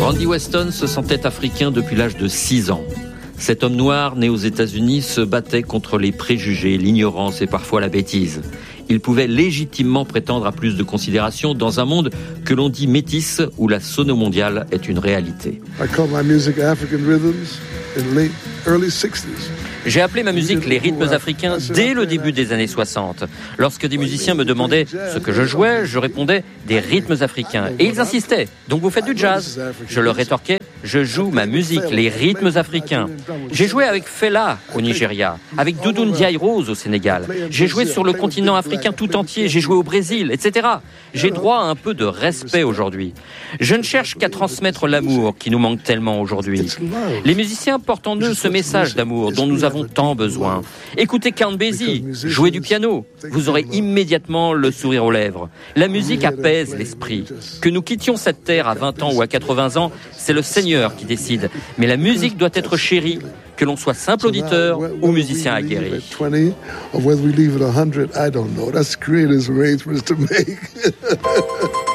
Randy Weston se sentait africain depuis l'âge de 6 ans. Cet homme noir, né aux États-Unis, se battait contre les préjugés, l'ignorance et parfois la bêtise. Il pouvait légitimement prétendre à plus de considération dans un monde que l'on dit métis, où la sono mondiale est une réalité. J'ai appelé ma musique les rythmes africains dès le début des années 60. Lorsque des musiciens me demandaient ce que je jouais, je répondais des rythmes africains. Et ils insistaient. Donc vous faites du jazz? Je leur rétorquais, je joue ma musique, les rythmes africains. J'ai joué avec Fela au Nigeria, avec Doudou Ndiaye Rose au Sénégal. J'ai joué sur le continent africain tout entier, j'ai joué au Brésil, etc. J'ai droit à un peu de respect aujourd'hui. Je ne cherche qu'à transmettre l'amour qui nous manque tellement aujourd'hui. Les musiciens portent en eux ce message d'amour dont nous avons tant besoin. Écoutez Count Basie, jouez du piano, vous aurez immédiatement le sourire aux lèvres. La musique apaise l'esprit. Que nous quittions cette terre à 20 ans ou à 80 ans, c'est le Seigneur qui décide. Mais la musique doit être chérie, que l'on soit simple auditeur ou musicien aguerri. Creator's arrangements to make.